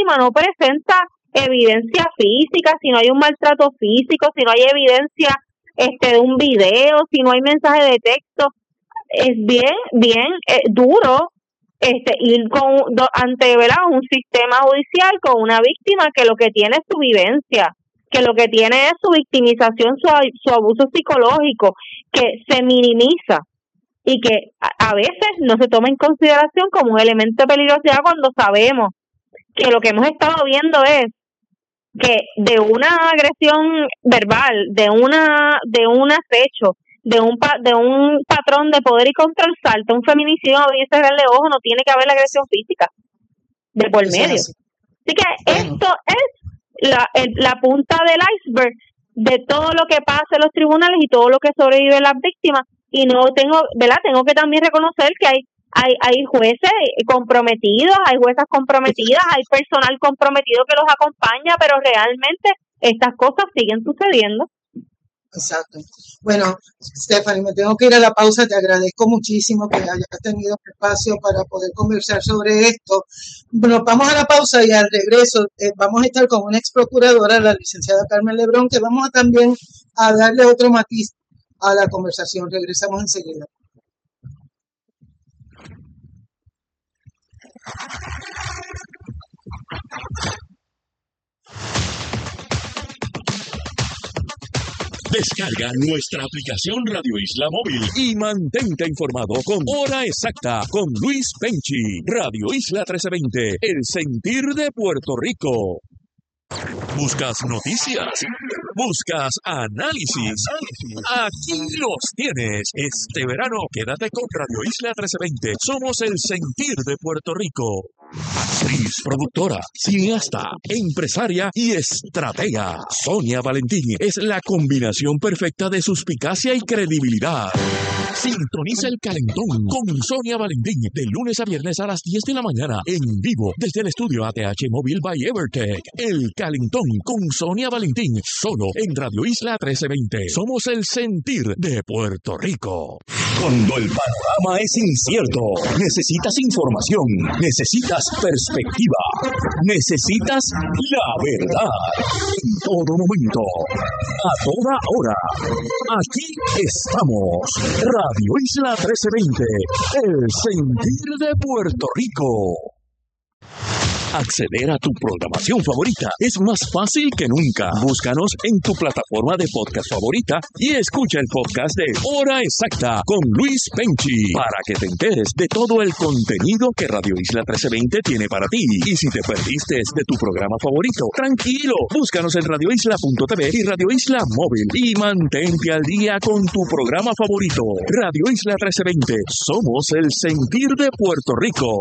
víctima no presenta evidencia física, si no hay un maltrato físico, si no hay evidencia de un video, si no hay mensaje de texto, es bien duro ir ante, ¿verdad?, un sistema judicial con una víctima que lo que tiene es su vivencia, que lo que tiene es su victimización, su abuso psicológico, que se minimiza y que a veces no se toma en consideración como un elemento de peligrosidad cuando sabemos que lo que hemos estado viendo es que de una agresión verbal, de un acecho, de un patrón de poder y control salta un feminicidio, y cerrarle ojo, no tiene que haber la agresión física de por medio. Así que esto es la punta del iceberg de todo lo que pasa en los tribunales y todo lo que sobreviven las víctimas. Y no tengo que también reconocer que hay jueces comprometidos, hay juezas comprometidas, hay personal comprometido que los acompaña, pero realmente estas cosas siguen sucediendo. Exacto. Bueno, Stephanie, me tengo que ir a la pausa. Te agradezco muchísimo que hayas tenido espacio para poder conversar sobre esto. Bueno, vamos a la pausa y al regreso vamos a estar con una ex procuradora, la licenciada Carmen Lebrón, que vamos también a darle otro matiz a la conversación. Regresamos enseguida. Descarga nuestra aplicación Radio Isla Móvil y mantente informado con Hora Exacta con Luis Penchi. Radio Isla 1320, el sentir de Puerto Rico. ¿Buscas noticias? ¿Buscas análisis? Aquí los tienes. Este verano quédate con Radio Isla 1320. Somos el sentir de Puerto Rico. Actriz, productora, cineasta, empresaria y estratega. Sonia Valentín es la combinación perfecta de suspicacia y credibilidad. Sintoniza El Calentón con Sonia Valentín de lunes a viernes a las 10 de la mañana en vivo desde el estudio ATH Móvil by Evertech. El Calentón con Sonia Valentín solo en Radio Isla 1320. Somos el sentir de Puerto Rico. Cuando el panorama es incierto, necesitas información, necesitas perspectiva, necesitas la verdad. En todo momento, a toda hora. Aquí estamos. Radio Isla 1320, el sentir de Puerto Rico. Acceder a tu programación favorita es más fácil que nunca. Búscanos en tu plataforma de podcast favorita y escucha el podcast de Hora Exacta con Luis Penchi para que te enteres de todo el contenido que Radio Isla 1320 tiene para ti. Y si te perdiste de tu programa favorito, tranquilo, búscanos en radioisla.tv y Radio Isla Móvil y mantente al día con tu programa favorito. Radio Isla 1320, somos el sentir de Puerto Rico.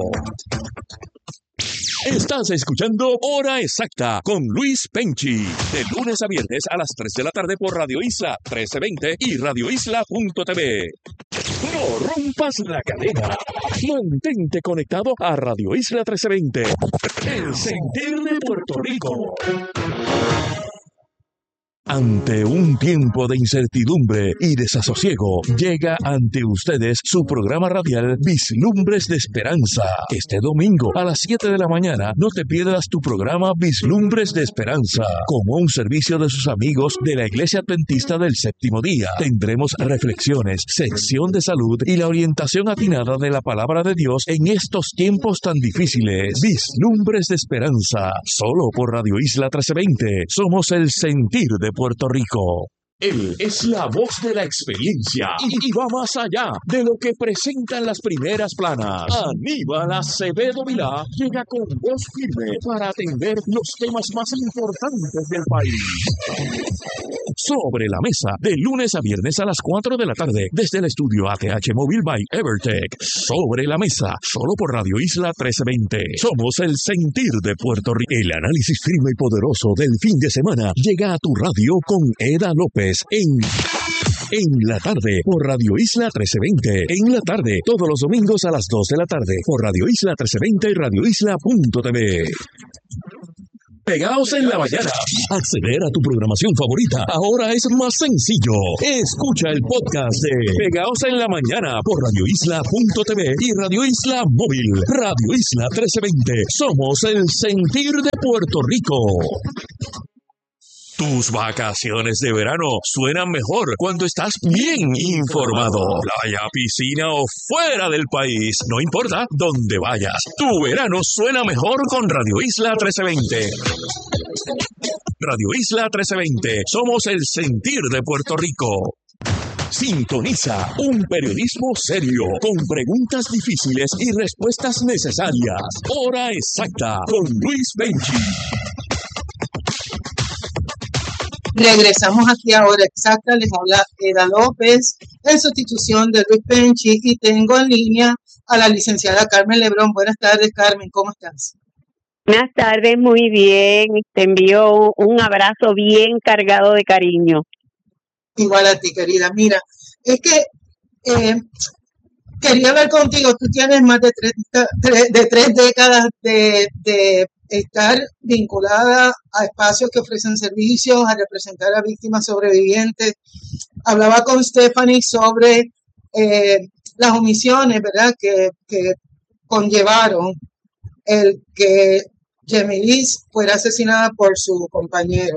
Estás escuchando Hora Exacta con Luis Penchi, de lunes a viernes a las 3 de la tarde por Radio Isla 1320 y radioisla.tv. No rompas la cadena. Mantente conectado a Radio Isla 1320, el sentir de Puerto Rico. Ante un tiempo de incertidumbre y desasosiego, llega ante ustedes su programa radial Vislumbres de Esperanza. Este domingo a las 7 de la mañana no te pierdas tu programa Vislumbres de Esperanza, como un servicio de sus amigos de la Iglesia Adventista del Séptimo Día. Tendremos reflexiones, sección de salud y la orientación atinada de la palabra de Dios en estos tiempos tan difíciles. Vislumbres de Esperanza, solo por Radio Isla 1320. Somos el sentir de Puerto Rico. Él es la voz de la experiencia y va más allá de lo que presentan las primeras planas. Aníbal Acevedo Vilá llega con voz firme para atender los temas más importantes del país. Sobre la mesa, de lunes a viernes a las 4 de la tarde, desde el estudio ATH Móvil by Evertech. Sobre la mesa, solo por Radio Isla 1320. Somos el sentir de Puerto Rico. El análisis firme y poderoso del fin de semana llega a tu radio con Eda López en la tarde por Radio Isla 1320. En la tarde, todos los domingos a las 2 de la tarde por Radio Isla 1320 y radioisla.tv. Pegaos en la Mañana. Acceder a tu programación favorita ahora es más sencillo. Escucha el podcast de Pegaos en la Mañana por radioisla.tv y Radio Isla Móvil. Radio Isla 1320. Somos el sentir de Puerto Rico. Tus vacaciones de verano suenan mejor cuando estás bien informado. Playa, piscina o fuera del país, no importa dónde vayas. Tu verano suena mejor con Radio Isla 1320. Radio Isla 1320. Somos el sentir de Puerto Rico. Sintoniza un periodismo serio, con preguntas difíciles y respuestas necesarias. Hora exacta con Luis Benchi. Regresamos aquí a Hora Exacta. Les habla Eda López en sustitución de Luis Benchi y tengo en línea a la licenciada Carmen Lebrón. Buenas tardes, Carmen, ¿cómo estás? Buenas tardes, muy bien. Te envío un abrazo bien cargado de cariño. Igual a ti, querida. Mira, es que quería hablar contigo. Tú tienes más de 3 décadas de estar vinculada a espacios que ofrecen servicios, a representar a víctimas sobrevivientes. Hablaba con Stephanie sobre las omisiones, ¿verdad?, que conllevaron el que Yemilis fuera asesinada por su compañero.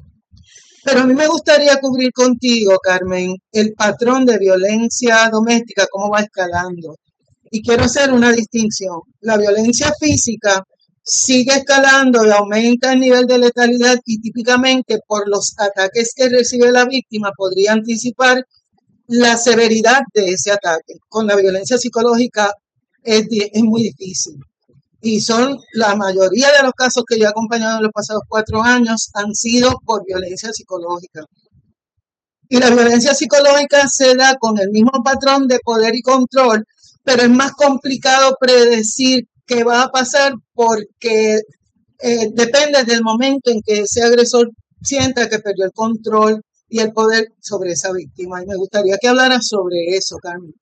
Pero a mí me gustaría cubrir contigo, Carmen, el patrón de violencia doméstica, cómo va escalando. Y quiero hacer una distinción. La violencia física sigue escalando y aumenta el nivel de letalidad y típicamente por los ataques que recibe la víctima podría anticipar la severidad de ese ataque. Con la violencia psicológica es muy difícil. Y son la mayoría de los casos que yo he acompañado en los pasados 4 años han sido por violencia psicológica. Y la violencia psicológica se da con el mismo patrón de poder y control, pero es más complicado predecir qué va a pasar porque depende del momento en que ese agresor sienta que perdió el control y el poder sobre esa víctima. Y me gustaría que hablaras sobre eso, Carmen.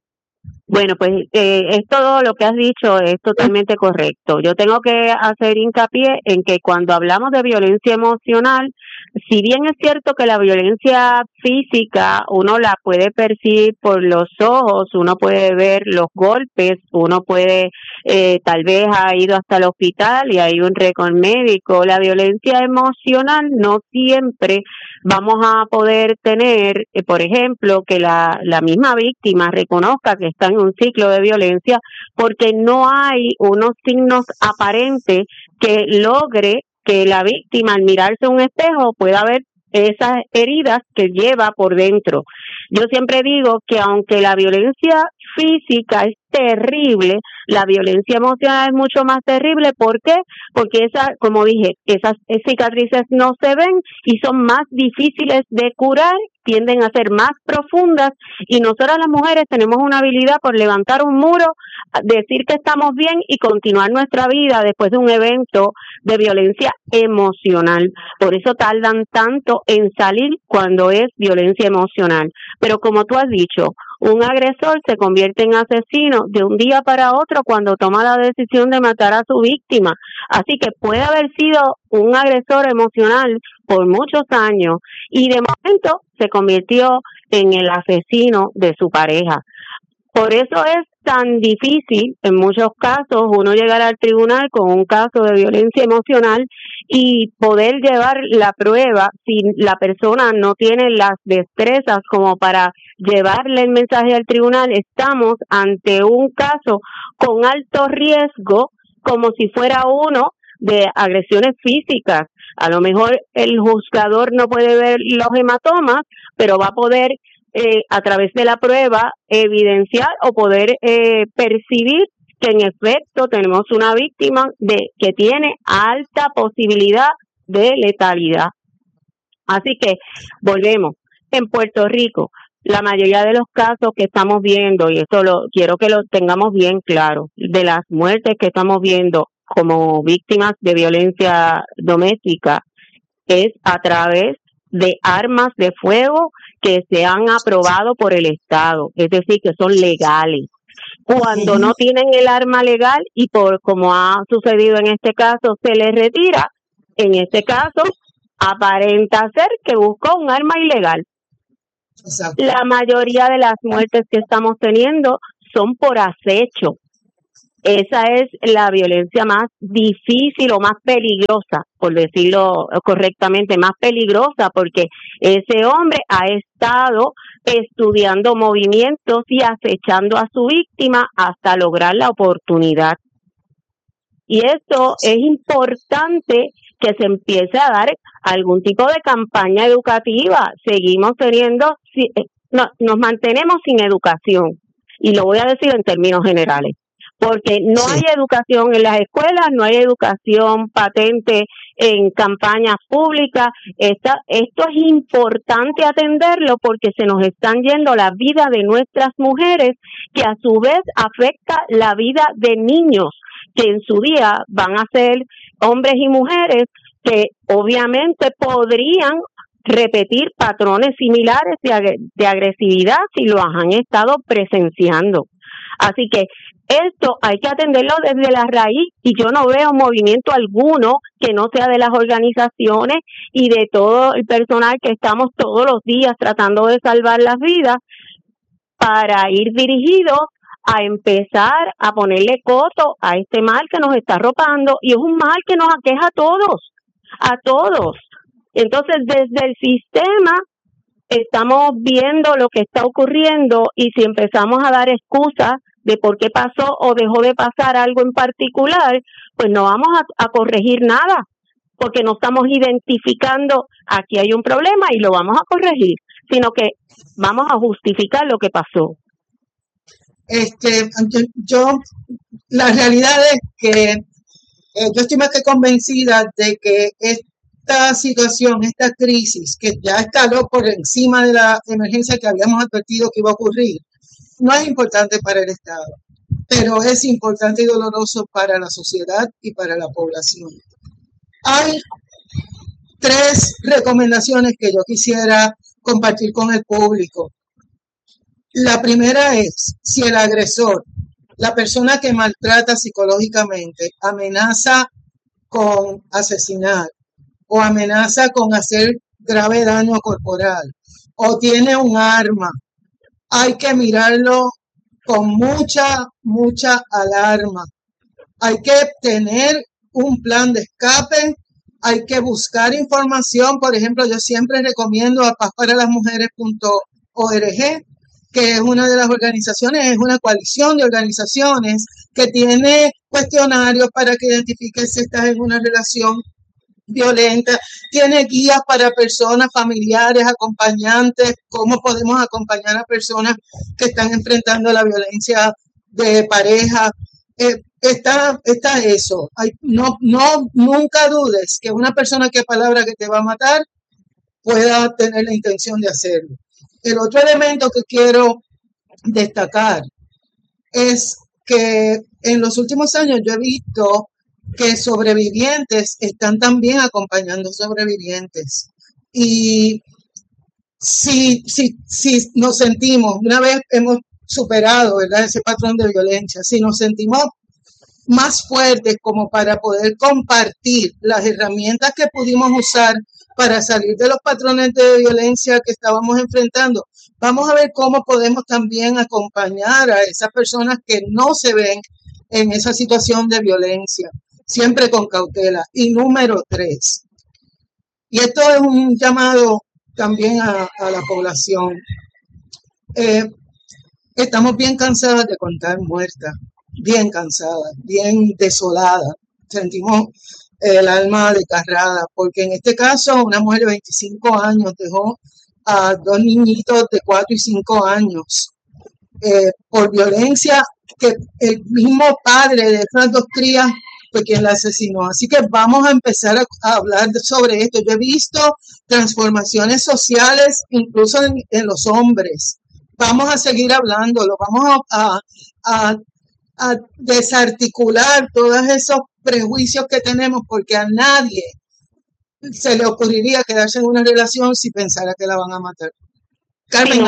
Bueno, pues es todo lo que has dicho es totalmente correcto. Yo tengo que hacer hincapié en que cuando hablamos de violencia emocional, si bien es cierto que la violencia física uno la puede percibir por los ojos, uno puede ver los golpes, uno puede, tal vez ha ido hasta el hospital y hay un récord médico, la violencia emocional no siempre vamos a poder tener, por ejemplo, que la misma víctima reconozca que está en un ciclo de violencia porque no hay unos signos aparentes que logre que la víctima al mirarse a un espejo pueda ver esas heridas que lleva por dentro. Yo siempre digo que aunque la violencia física es terrible, la violencia emocional es mucho más terrible. ¿Por qué? Porque como dije, esas cicatrices no se ven y son más difíciles de curar, tienden a ser más profundas y nosotras las mujeres tenemos una habilidad por levantar un muro, decir que estamos bien y continuar nuestra vida después de un evento de violencia emocional. Por eso tardan tanto en salir cuando es violencia emocional. Pero como tú has dicho, un agresor se convierte en asesino de un día para otro cuando toma la decisión de matar a su víctima. Así que puede haber sido un agresor emocional por muchos años y de momento se convirtió en el asesino de su pareja. Por eso es tan difícil en muchos casos uno llegar al tribunal con un caso de violencia emocional y poder llevar la prueba si la persona no tiene las destrezas como para llevarle el mensaje al tribunal. Estamos ante un caso con alto riesgo como si fuera uno de agresiones físicas. A lo mejor el juzgador no puede ver los hematomas, pero va a poder a través de la prueba evidenciar o poder percibir que en efecto tenemos una víctima que tiene alta posibilidad de letalidad. Así que volvemos. En Puerto Rico, la mayoría de los casos que estamos viendo, y esto quiero que lo tengamos bien claro, de las muertes que estamos viendo como víctimas de violencia doméstica, es a través de armas de fuego que se han aprobado por el Estado, es decir, que son legales. Cuando no tienen el arma legal y como ha sucedido en este caso, se les retira, en este caso, aparenta ser que buscó un arma ilegal. Exacto. La mayoría de las muertes que estamos teniendo son por acecho. Esa es la violencia más difícil o más peligrosa, por decirlo correctamente, más peligrosa, porque ese hombre ha estado estudiando movimientos y acechando a su víctima hasta lograr la oportunidad. Y esto es importante que se empiece a dar algún tipo de campaña educativa. Seguimos teniendo, nos mantenemos sin educación, y lo voy a decir en términos generales, porque no hay educación en las escuelas, no hay educación patente en campañas públicas. Esto es importante atenderlo porque se nos están yendo la vida de nuestras mujeres, que a su vez afecta la vida de niños, que en su día van a ser hombres y mujeres que obviamente podrían repetir patrones similares de agresividad si lo han estado presenciando. Así que esto hay que atenderlo desde la raíz, y yo no veo movimiento alguno que no sea de las organizaciones y de todo el personal que estamos todos los días tratando de salvar las vidas, para ir dirigidos a empezar a ponerle coto a este mal que nos está arropando, y es un mal que nos aqueja a todos. Entonces, desde el sistema estamos viendo lo que está ocurriendo, y si empezamos a dar excusas de por qué pasó o dejó de pasar algo en particular, pues no vamos a corregir nada, porque no estamos identificando aquí hay un problema y lo vamos a corregir, sino que vamos a justificar lo que pasó. La realidad es que yo estoy más que convencida de que esta situación, esta crisis que ya escaló por encima de la emergencia que habíamos advertido que iba a ocurrir, no es importante para el Estado, pero es importante y doloroso para la sociedad y para la población. Hay 3 recomendaciones que yo quisiera compartir con el público. La primera es, si el agresor, la persona que maltrata psicológicamente, amenaza con asesinar o amenaza con hacer grave daño corporal o tiene un arma, hay que mirarlo con mucha alarma. Hay que tener un plan de escape, hay que buscar información. Por ejemplo, yo siempre recomiendo a pazparalasmujeres.org, que es una de las organizaciones, es una coalición de organizaciones que tiene cuestionarios para que identifiques si estás en una relación violenta, tiene guías para personas, familiares, acompañantes, cómo podemos acompañar a personas que están enfrentando la violencia de pareja. Está eso. Nunca dudes que una persona que palabra que te va a matar pueda tener la intención de hacerlo. El otro elemento que quiero destacar es que en los últimos años yo he visto que sobrevivientes están también acompañando sobrevivientes. Y si nos sentimos, una vez hemos superado, ¿verdad?, ese patrón de violencia, si nos sentimos más fuertes como para poder compartir las herramientas que pudimos usar para salir de los patrones de violencia que estábamos enfrentando, vamos a ver cómo podemos también acompañar a esas personas que no se ven en esa situación de violencia, siempre con cautela. Y número 3, y esto es un llamado también a la población, estamos bien cansadas de contar muertas, bien cansadas, bien desoladas, sentimos el alma desgarrada, porque en este caso una mujer de 25 años dejó a 2 niñitos de 4 y 5 años por violencia que el mismo padre de esas 2 crías fue quien la asesinó. Así que vamos a empezar a hablar sobre esto. Yo he visto transformaciones sociales incluso en los hombres. Vamos a seguir hablándolo, vamos a desarticular todos esos prejuicios que tenemos, porque a nadie se le ocurriría quedarse en una relación si pensara que la van a matar. Carmen,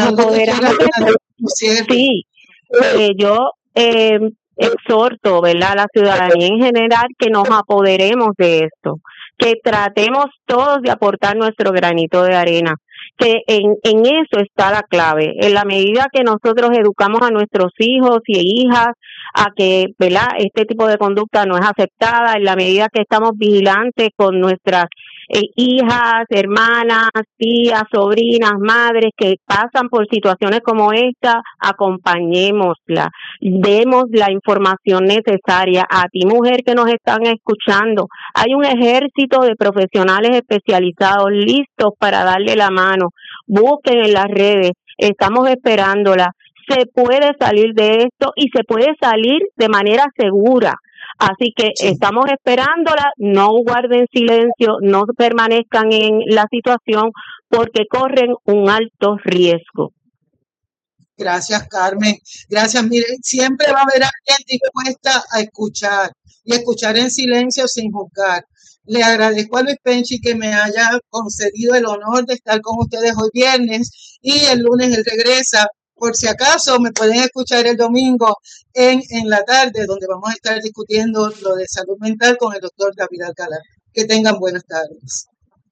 yo exhorto, ¿verdad?, a la ciudadanía en general que nos apoderemos de esto, que tratemos todos de aportar nuestro granito de arena, que en eso está la clave, en la medida que nosotros educamos a nuestros hijos y hijas a que, ¿verdad?, este tipo de conducta no es aceptada, en la medida que estamos vigilantes con nuestras hijas, hermanas, tías, sobrinas, madres que pasan por situaciones como esta, acompañémosla, demos la información necesaria. A ti, mujer que nos están escuchando, hay un ejército de profesionales especializados listos para darle la mano. Busquen en las redes, estamos esperándola. Se puede salir de esto y se puede salir de manera segura. Así que estamos esperándola, no guarden silencio, no permanezcan en la situación porque corren un alto riesgo. Gracias, Carmen. Gracias. Mire, siempre va a haber alguien dispuesta a escuchar y escuchar en silencio sin juzgar. Le agradezco a Luis Penchi que me haya concedido el honor de estar con ustedes hoy viernes y el lunes él regresa. Por si acaso me pueden escuchar el domingo en la tarde, donde vamos a estar discutiendo lo de salud mental con el doctor David Alcalá. Que tengan buenas tardes.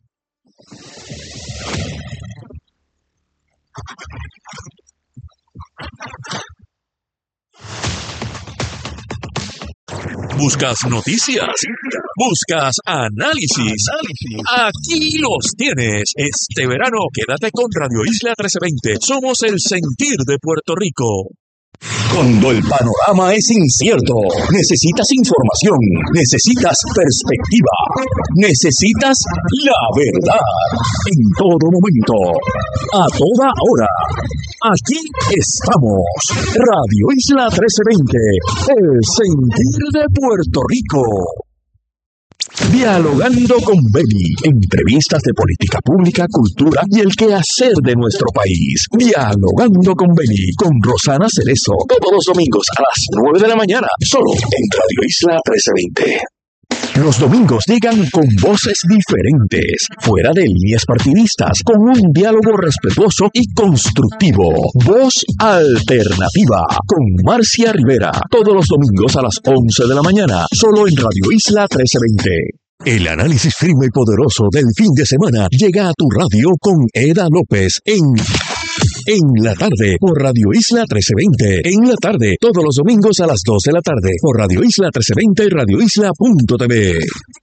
¿Buscas noticias? ¿Buscas análisis? Aquí los tienes. Este verano quédate con Radio Isla 1320. Somos el sentir de Puerto Rico. Cuando el panorama es incierto, necesitas información, necesitas perspectiva, necesitas la verdad. En todo momento, a toda hora. Aquí estamos. Radio Isla 1320, el sentir de Puerto Rico. Dialogando con Beni, entrevistas de política pública, cultura y el quehacer de nuestro país. Dialogando con Beni, con Rosana Cerezo, todos los domingos a las 9 de la mañana, solo en Radio Isla 1320. Los domingos llegan con voces diferentes, fuera de líneas partidistas, con un diálogo respetuoso y constructivo. Voz Alternativa, con Marcia Rivera, todos los domingos a las 11 de la mañana, solo en Radio Isla 1320. El análisis firme y poderoso del fin de semana llega a tu radio con Eda López en la tarde por Radio Isla 1320. En la tarde, todos los domingos a las 2 de la tarde por Radio Isla 1320 y radioisla.tv.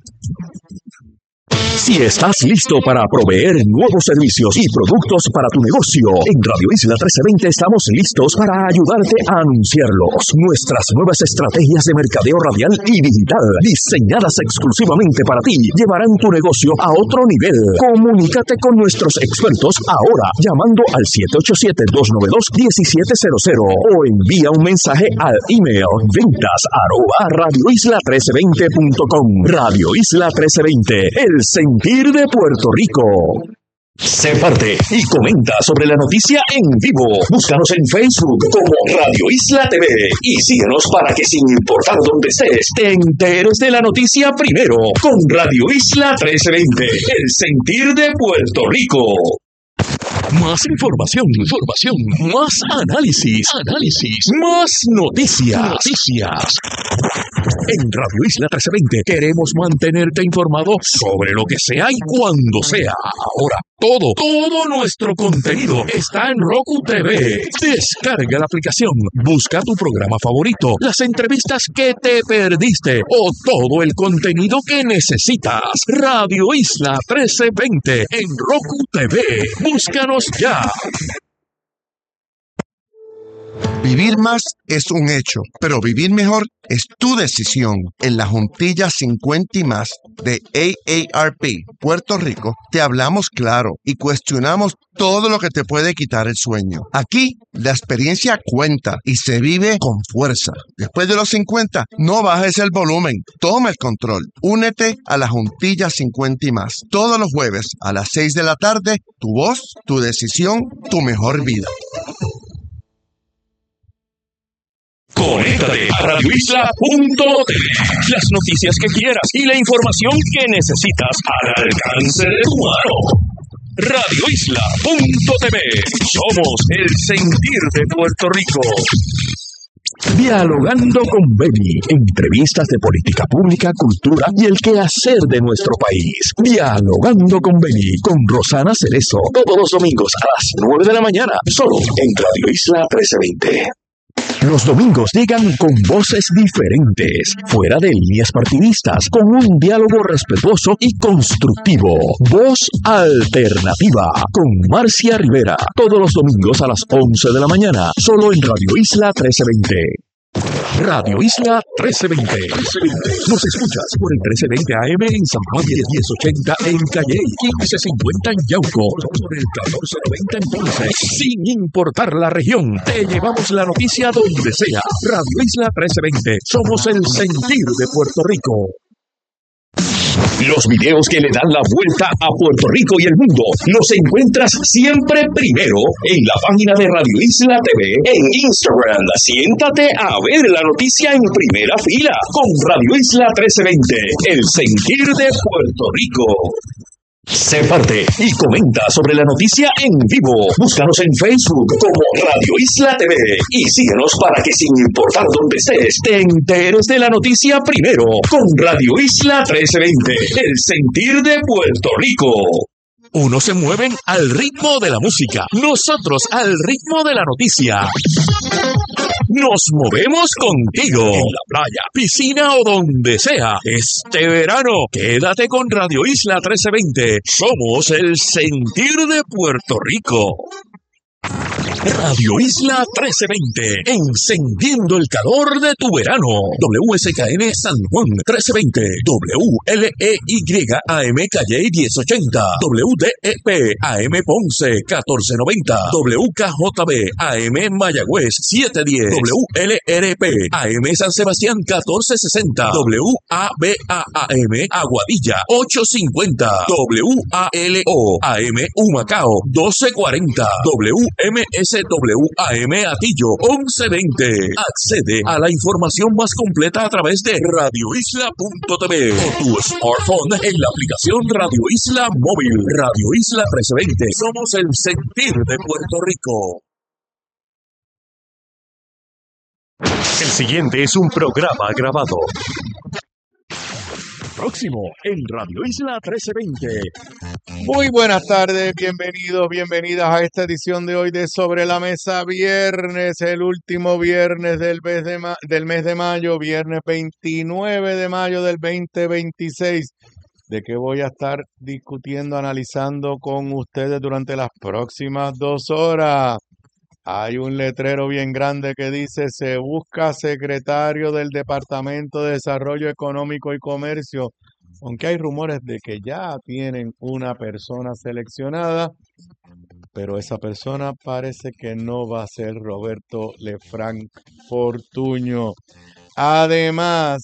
Si estás listo para proveer nuevos servicios y productos para tu negocio, en Radio Isla 1320 estamos listos para ayudarte a anunciarlos. Nuestras nuevas estrategias de mercadeo radial y digital, diseñadas exclusivamente para ti, llevarán tu negocio a otro nivel. Comunícate con nuestros expertos ahora, llamando al 787-292-1700 o envía un mensaje al email ventas@radioisla1320.com. Radio Isla 1320, el sentir de Puerto Rico. Sé parte y comenta sobre la noticia en vivo. Búscanos en Facebook como Radio Isla TV y síguenos para que, sin importar dónde estés, te enteres de la noticia primero con Radio Isla 1320, el sentir de Puerto Rico. Más información, más análisis, más noticias. En Radio Isla 1320 queremos mantenerte informado sobre lo que sea y cuando sea. Ahora, todo nuestro contenido está en Roku TV. Descarga la aplicación, busca tu programa favorito, las entrevistas que te perdiste o todo el contenido que necesitas. Radio Isla 1320 en Roku TV. Búscanos ya. Vivir más es un hecho, pero vivir mejor es tu decisión. En la Juntilla 50 y más de AARP Puerto Rico te hablamos claro y cuestionamos todo lo que te puede quitar el sueño. Aquí la experiencia cuenta y se vive con fuerza. Después de los 50, no bajes el volumen, toma el control. Únete a la Juntilla 50 y más. Todos los jueves a las 6 de la tarde, tu voz, tu decisión, tu mejor vida. Conéctate a radioisla.tv. Las noticias que quieras y la información que necesitas al alcance de tu mano. radioisla.tv. Somos el sentir de Puerto Rico. Dialogando con Beni, entrevistas de política pública, cultura y el quehacer de nuestro país. Dialogando con Beni, con Rosana Cerezo, todos los domingos a las 9 de la mañana, solo en Radio Isla 1320. Los domingos llegan con voces diferentes, fuera de líneas partidistas, con un diálogo respetuoso y constructivo. Voz Alternativa, con Marcia Rivera, todos los domingos a las 11 de la mañana, solo en Radio Isla 1320. Radio Isla 1320. Nos escuchas por el 1320 AM en San Juan, 1080 en Calle, 1550 en Yauco, por el 1490 en Ponce. Sin importar la región, te llevamos la noticia donde sea. Radio Isla 1320. Somos el sentir de Puerto Rico. Los videos que le dan la vuelta a Puerto Rico y el mundo los encuentras siempre primero en la página de Radio Isla TV en Instagram. Siéntate a ver la noticia en primera fila con Radio Isla 1320, el sentir de Puerto Rico. Sé parte y comenta sobre la noticia en vivo. Búscanos en Facebook como Radio Isla TV y síguenos para que sin importar dónde estés, te enteres de la noticia primero con Radio Isla 1320, el sentir de Puerto Rico. Unos se mueven al ritmo de la música, nosotros al ritmo de la noticia. Nos movemos contigo, en la playa, piscina o donde sea. Este verano, quédate con Radio Isla 1320. Somos el sentir de Puerto Rico. Radio Isla 1320, encendiendo el calor de tu verano. WSKN San Juan 1320, WLEY AM Calle 1080, WDEP AM Ponce 1490, WKJB AM Mayagüez 710, WLRP AM San Sebastián 1460, WABA-AM Aguadilla 850, WALO AM Humacao 1240, MSWAM Atillo 1120. Accede a la información más completa a través de radioisla.tv o tu smartphone en la aplicación Radio Isla Móvil. Radio Isla 1320. Somos el sentir de Puerto Rico. El siguiente es un programa grabado. Próximo en Radio Isla 1320. Muy buenas tardes, bienvenidos, bienvenidas a esta edición de hoy de Sobre la Mesa, viernes, el último viernes del mes de mayo, viernes 29 de mayo del 2026. ¿De qué voy a estar discutiendo, analizando con ustedes durante las próximas 2 horas? Hay un letrero bien grande que dice: se busca secretario del Departamento de Desarrollo Económico y Comercio, aunque hay rumores de que ya tienen una persona seleccionada, pero esa persona parece que no va a ser Roberto Lefranc Fortuño. Además,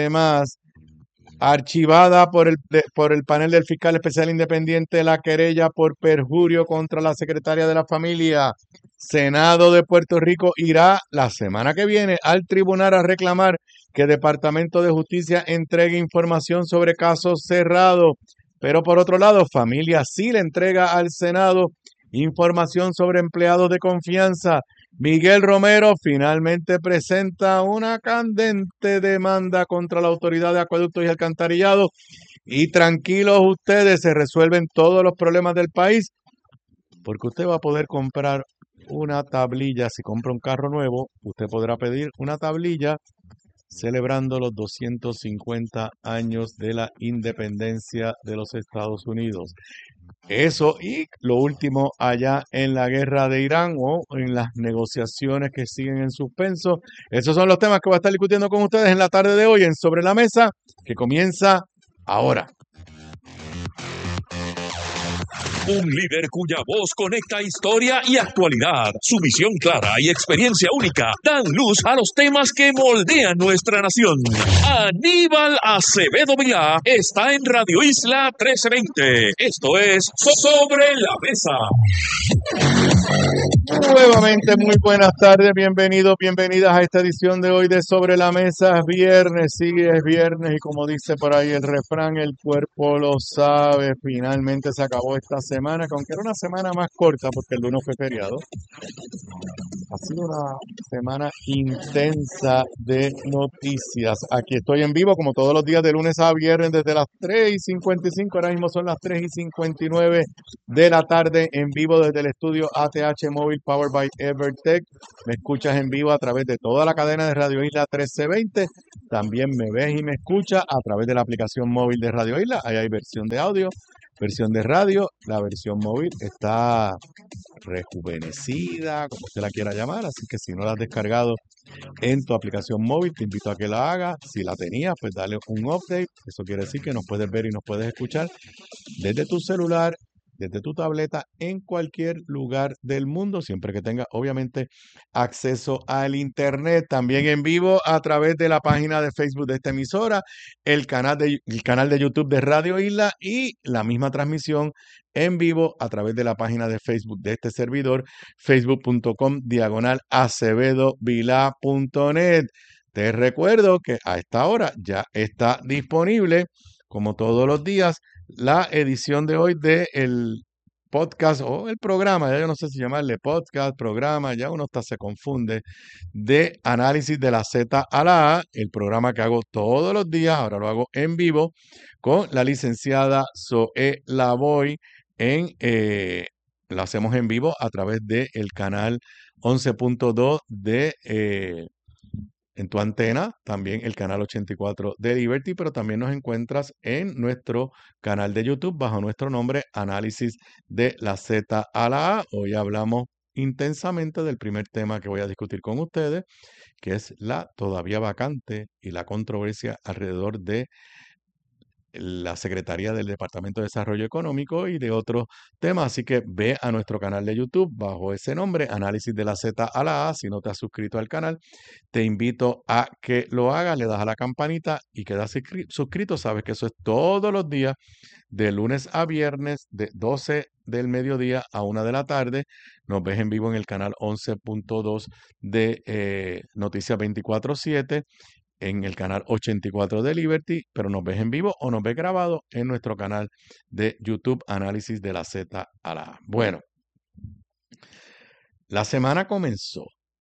archivada por el panel del fiscal especial independiente la querella por perjurio contra la secretaria de la Familia. Senado de Puerto Rico irá la semana que viene al tribunal a reclamar que el Departamento de Justicia entregue información sobre casos cerrados. Pero por otro lado, Familia sí le entrega al Senado información sobre empleados de confianza. Miguel Romero finalmente presenta una candente demanda contra la Autoridad de Acueductos y Alcantarillado. Y tranquilos ustedes, se resuelven todos los problemas del país, porque usted va a poder comprar una tablilla. Si compra un carro nuevo, usted podrá pedir una tablilla celebrando los 250 años de la independencia de los Estados Unidos. Eso y lo último allá en la guerra de Irán o en las negociaciones que siguen en suspenso. Esos son los temas que voy a estar discutiendo con ustedes en la tarde de hoy en Sobre la Mesa, que comienza ahora. Un líder cuya voz conecta historia y actualidad. Su visión clara y experiencia única dan luz a los temas que moldean nuestra nación. Aníbal Acevedo Vilá está en Radio Isla 1320. Esto es Sobre la Mesa. Nuevamente, muy buenas tardes, bienvenidos, bienvenidas a esta edición de hoy de Sobre la Mesa. Es viernes, sí, es viernes y como dice por ahí el refrán, el cuerpo lo sabe. Finalmente se acabó esta semana semana, que aunque era una semana más corta porque el lunes fue feriado, ha sido una semana intensa de noticias. Aquí estoy en vivo como todos los días de lunes a viernes desde las 3:55. Ahora mismo son las 3:59 de la tarde en vivo desde el estudio ATH Móvil Powered by Evertech. Me escuchas en vivo a través de toda la cadena de Radio Isla 1320. También me ves y me escuchas a través de la aplicación móvil de Radio Isla. Ahí hay versión de audio, versión de radio. La versión móvil está rejuvenecida, como usted la quiera llamar, así que si no la has descargado en tu aplicación móvil, te invito a que la hagas. Si la tenías, pues dale un update. Eso quiere decir que nos puedes ver y nos puedes escuchar desde tu celular, desde tu tableta, en cualquier lugar del mundo, siempre que tengas, obviamente, acceso al internet. También en vivo a través de la página de Facebook de esta emisora, el canal de YouTube de Radio Isla y la misma transmisión en vivo a través de la página de Facebook de este servidor, facebook.com/acevedovila.net. Te recuerdo que a esta hora ya está disponible, como todos los días, la edición de hoy del podcast o el programa, ya yo no sé si llamarle podcast, programa, ya uno hasta se confunde, de análisis de la Z a la A, el programa que hago todos los días, ahora lo hago en vivo, con la licenciada Zoe Lavoy lo hacemos en vivo a través del canal 11.2 en tu antena, también el canal 84 de Liberty, pero también nos encuentras en nuestro canal de YouTube bajo nuestro nombre Análisis de la Z a la A. Hoy hablamos intensamente del primer tema que voy a discutir con ustedes, que es la todavía vacante y la controversia alrededor de la Secretaría del Departamento de Desarrollo Económico y de otros temas. Así que ve a nuestro canal de YouTube bajo ese nombre, Análisis de la Z a la A. Si no te has suscrito al canal, te invito a que lo hagas, le das a la campanita y quedas suscrito. Sabes que eso es todos los días, de lunes a viernes, de 12 del mediodía a 1 de la tarde. Nos ves en vivo en el canal 11.2 de Noticias 24/7, en el canal 84 de Liberty, pero nos ves en vivo o nos ves grabado en nuestro canal de YouTube Análisis de la Z a la A. Bueno, la semana comenzó,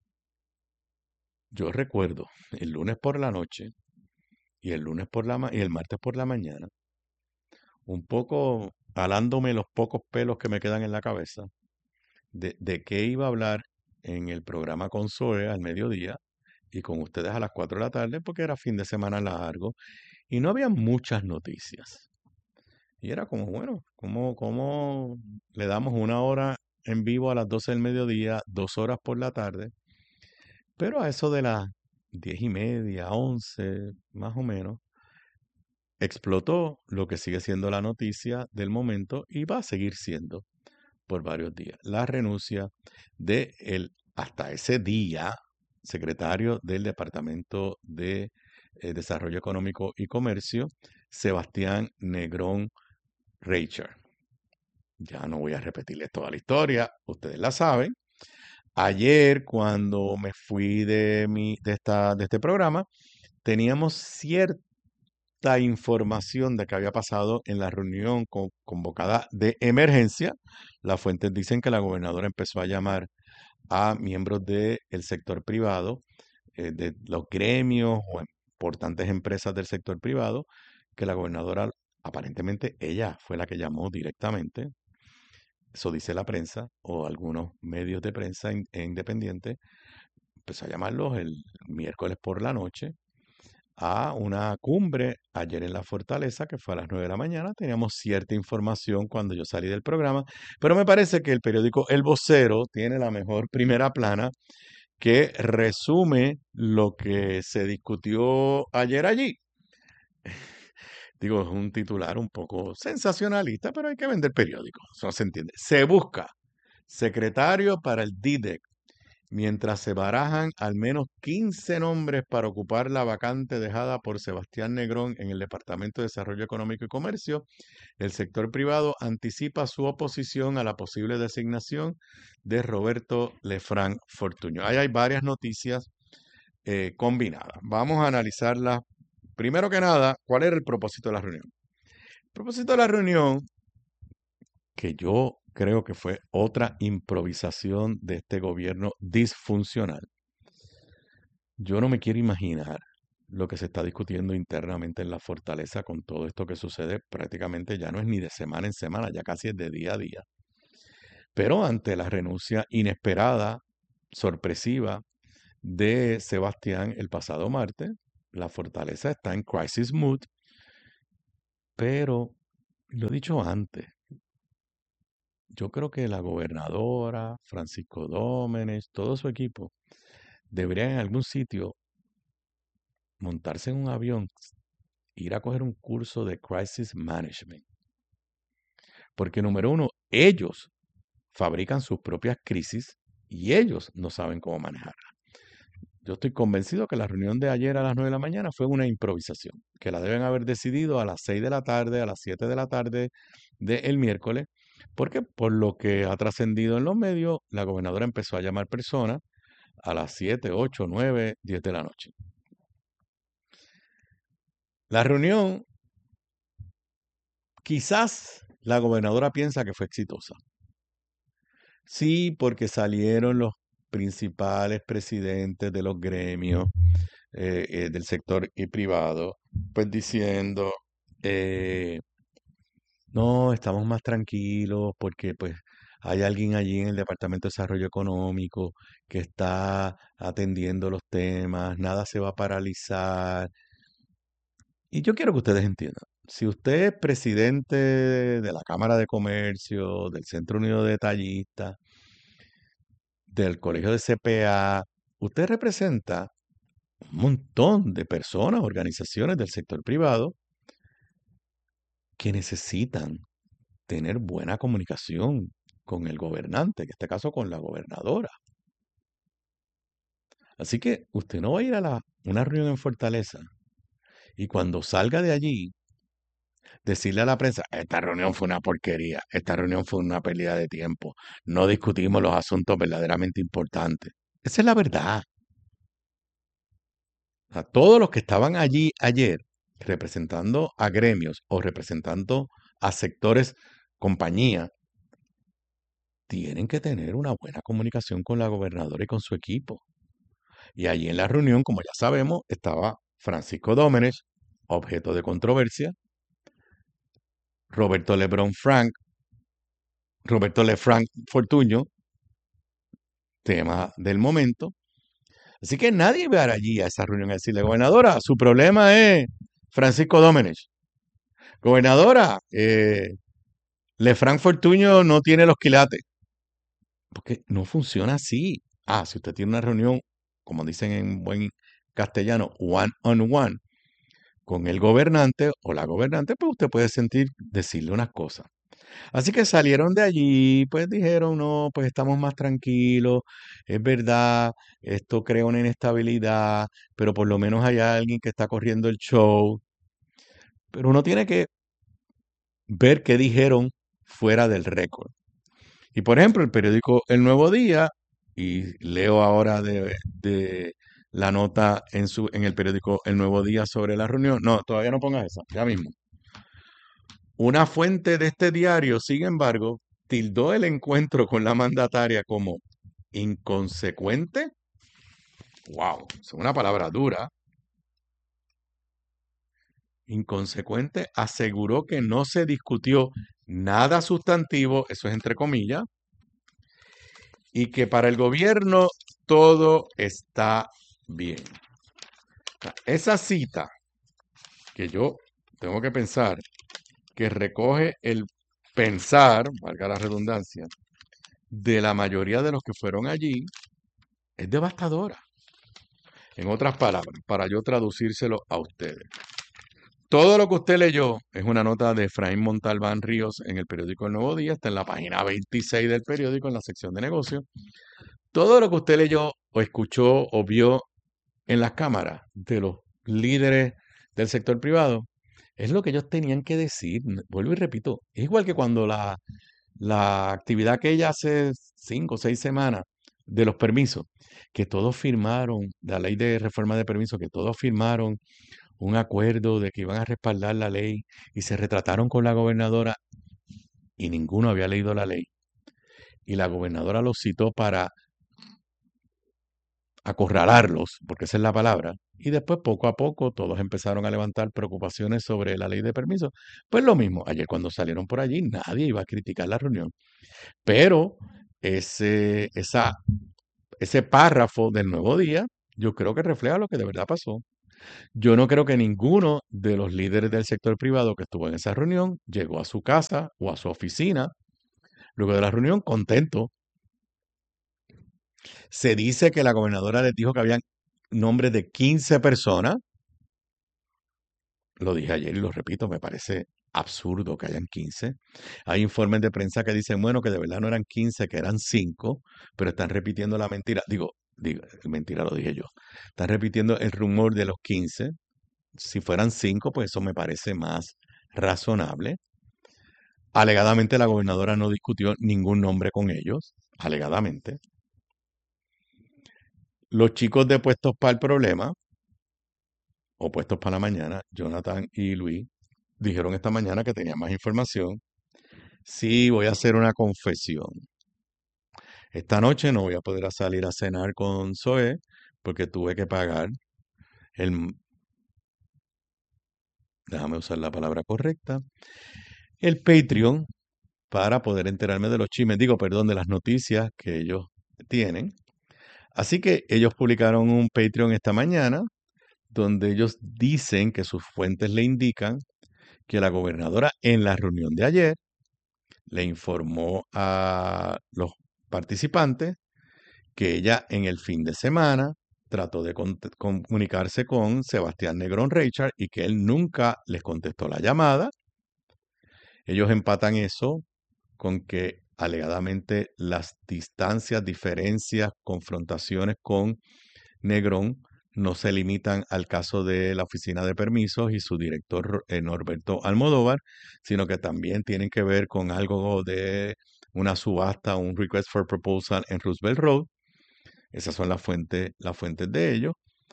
yo recuerdo, el lunes por la noche y el martes por la mañana, un poco alándome los pocos pelos que me quedan en la cabeza de qué iba a hablar en el programa con Zoe al mediodía y con ustedes a las 4 de la tarde, porque era fin de semana largo y no había muchas noticias. Y era como, bueno, ¿cómo le damos 1 hora en vivo a las 12 del mediodía, 2 horas por la tarde? Pero a eso de las 10:30, 11, más o menos, explotó lo que sigue siendo la noticia del momento y va a seguir siendo por varios días. La renuncia hasta ese día, secretario del Departamento de Desarrollo Económico y Comercio, Sebastián Negrón Reicher. Ya no voy a repetirles toda la historia, ustedes la saben. Ayer, cuando me fui de este programa, teníamos cierta información de que había pasado en la reunión convocada de emergencia. Las fuentes dicen que la gobernadora empezó a llamar a miembros del sector privado, de los gremios o importantes empresas del sector privado, que la gobernadora, aparentemente ella fue la que llamó directamente. Eso dice la prensa o algunos medios de prensa independientes. Empezó a llamarlos el miércoles por la noche a una cumbre ayer en la Fortaleza, que fue a las 9 de la mañana. Teníamos cierta información cuando yo salí del programa, pero me parece que el periódico El Vocero tiene la mejor primera plana que resume lo que se discutió ayer allí. Digo, es un titular un poco sensacionalista, pero hay que vender periódicos, eso se entiende. Se busca secretario para el DIDEC, mientras se barajan al menos 15 nombres para ocupar la vacante dejada por Sebastián Negrón en el Departamento de Desarrollo Económico y Comercio. El sector privado anticipa su oposición a la posible designación de Roberto Lefranc Fortuño. Ahí hay varias noticias combinadas. Vamos a analizarlas. Primero que nada, ¿cuál era el propósito de la reunión? El propósito de la reunión que yo creo que fue otra improvisación de este gobierno disfuncional. Yo no me quiero imaginar lo que se está discutiendo internamente en la fortaleza con todo esto que sucede. Prácticamente ya no es ni de semana en semana, ya casi es de día a día. Pero ante la renuncia inesperada, sorpresiva, de Sebastián el pasado martes, la fortaleza está en crisis mood, pero lo he dicho antes, yo creo que la gobernadora, Francisco Dómenes, todo su equipo, deberían en algún sitio montarse en un avión, ir a coger un curso de crisis management. Porque número uno, ellos fabrican sus propias crisis y ellos no saben cómo manejarlas. Yo estoy convencido que la reunión de ayer a las 9 de la mañana fue una improvisación, que la deben haber decidido a las 6 de la tarde, a las 7 de la tarde del miércoles, porque por lo que ha trascendido en los medios, la gobernadora empezó a llamar personas a las 7, 8, 9, 10 de la noche. La reunión, quizás la gobernadora piensa que fue exitosa. Sí, porque salieron los principales presidentes de los gremios del sector y privado, pues diciendo, no, estamos más tranquilos porque pues hay alguien allí en el Departamento de Desarrollo Económico que está atendiendo los temas, nada se va a paralizar. Y yo quiero que ustedes entiendan, si usted es presidente de la Cámara de Comercio, del Centro Unido de Detallistas, del Colegio de CPA, usted representa un montón de personas, organizaciones del sector privado que necesitan tener buena comunicación con el gobernante, en este caso con la gobernadora. Así que usted no va a ir a una reunión en Fortaleza y cuando salga de allí, decirle a la prensa, esta reunión fue una porquería, esta reunión fue una pérdida de tiempo, no discutimos los asuntos verdaderamente importantes. Esa es la verdad. O sea, todos los que estaban allí ayer representando a gremios o representando a sectores, compañía, tienen que tener una buena comunicación con la gobernadora y con su equipo. Y allí en la reunión, como ya sabemos, estaba Francisco Dómenes, objeto de controversia, Roberto Lefranc Fortuño, tema del momento. Así que nadie va a ir allí a esa reunión a decirle, gobernadora, su problema es Francisco Dómenes. Gobernadora, Lefranc Fortuño no tiene los quilates. Porque no funciona así. Si usted tiene una reunión, como dicen en buen castellano, one on one, con el gobernante o la gobernante, pues usted puede decirle unas cosas. Así que salieron de allí, pues dijeron, no, pues estamos más tranquilos, es verdad, esto crea una inestabilidad, pero por lo menos hay alguien que está corriendo el show. Pero uno tiene que ver qué dijeron fuera del récord. Y por ejemplo, el periódico El Nuevo Día, y leo ahora de la nota en el periódico El Nuevo Día sobre la reunión. No, todavía no pongas esa, ya mismo. Una fuente de este diario, sin embargo, tildó el encuentro con la mandataria como inconsecuente. Wow, es una palabra dura. Inconsecuente, aseguró que no se discutió nada sustantivo, eso es entre comillas, y que para el gobierno todo está bien. Esa cita que yo tengo que pensar, que recoge el pensar, valga la redundancia, de la mayoría de los que fueron allí, es devastadora. En otras palabras, para yo traducírselo a ustedes. Todo lo que usted leyó es una nota de Efraín Montalbán Ríos en el periódico El Nuevo Día, está en la página 26 del periódico, en la sección de negocios. Todo lo que usted leyó o escuchó o vio en las cámaras de los líderes del sector privado es lo que ellos tenían que decir. Vuelvo y repito, es igual que cuando la actividad que ella hace 5 o 6 semanas de los permisos, que todos firmaron, la ley de reforma de permisos, que todos firmaron un acuerdo de que iban a respaldar la ley y se retrataron con la gobernadora. y ninguno había leído la ley. Y la gobernadora los citó para acorralarlos, porque esa es la palabra. Y después, poco a poco, todos empezaron a levantar preocupaciones sobre la ley de permiso. Pues lo mismo, ayer cuando salieron por allí, nadie iba a criticar la reunión. Pero ese párrafo del Nuevo Día, yo creo que refleja lo que de verdad pasó. Yo no creo que ninguno de los líderes del sector privado que estuvo en esa reunión llegó a su casa o a su oficina luego de la reunión contento. Se dice que la gobernadora les dijo que habían nombres de 15 personas. Lo dije ayer y lo repito, me parece absurdo que hayan 15. Hay informes de prensa que dicen, bueno, que de verdad no eran 15, que eran 5, pero están repitiendo la mentira. Digo, mentira lo dije yo. Están repitiendo el rumor de los 15. Si fueran 5, pues eso me parece más razonable. Alegadamente la gobernadora no discutió ningún nombre con ellos, alegadamente. Los chicos de Puestos para el Problema, o Puestos para la Mañana, Jonathan y Luis, dijeron esta mañana que tenían más información. Sí, voy a hacer una confesión. Esta noche no voy a poder salir a cenar con Zoe porque tuve que pagar el, déjame usar la palabra correcta, el Patreon para poder enterarme de los chismes, de las noticias que ellos tienen. Así que ellos publicaron un Patreon esta mañana donde ellos dicen que sus fuentes le indican que la gobernadora en la reunión de ayer le informó a los participantes que ella en el fin de semana trató de comunicarse con Sebastián Negrón Richard y que él nunca les contestó la llamada. Ellos empatan eso con que alegadamente las distancias, diferencias, confrontaciones con Negrón no se limitan al caso de la Oficina de Permisos y su director Norberto Almodóvar, sino que también tienen que ver con algo de una subasta, un request for proposal en Roosevelt Road. Esas son las fuentes de ellos.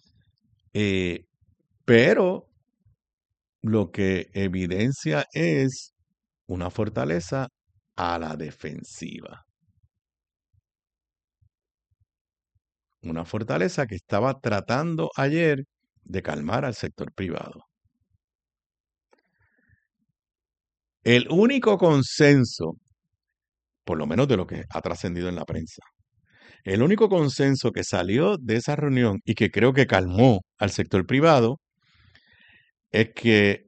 Pero lo que evidencia es una fortaleza a la defensiva. Una fortaleza que estaba tratando ayer de calmar al sector privado. El único consenso, por lo menos de lo que ha trascendido en la prensa, el único consenso que salió de esa reunión y que creo que calmó al sector privado es que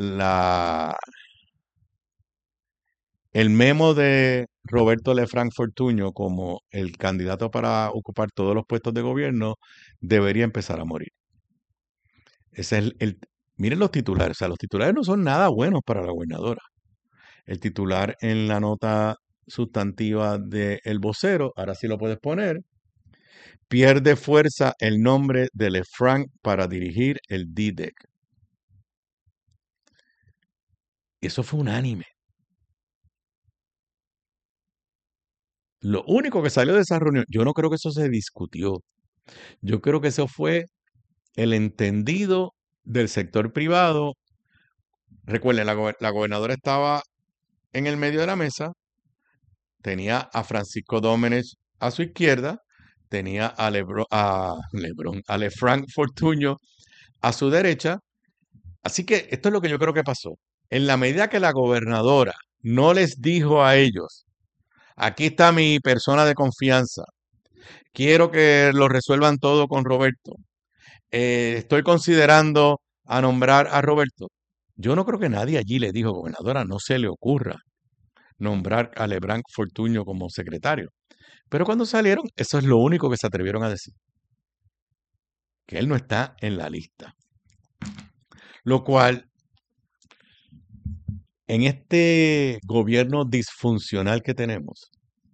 el memo de Roberto Lefranc Fortuño como el candidato para ocupar todos los puestos de gobierno debería empezar a morir. Ese es miren los titulares, o sea, los titulares no son nada buenos para la gobernadora. El titular en la nota sustantiva de El Vocero, ahora sí lo puedes poner, pierde fuerza el nombre de Lefranc para dirigir el DDEC. Y eso fue unánime. Lo único que salió de esa reunión, yo no creo que eso se discutió. Yo creo que eso fue el entendido del sector privado. Recuerden, la gobernadora estaba en el medio de la mesa, tenía a Francisco Domenech a su izquierda, tenía a Lefranc Fortuño a su derecha. Así que esto es lo que yo creo que pasó. En la medida que la gobernadora no les dijo a ellos, aquí está mi persona de confianza, quiero que lo resuelvan todo con Roberto, estoy considerando a nombrar a Roberto. Yo no creo que nadie allí le dijo, gobernadora, no se le ocurra nombrar a Lefranc Fortuño como secretario. Pero cuando salieron, eso es lo único que se atrevieron a decir. Que él no está en la lista. Lo cual, en este gobierno disfuncional que tenemos,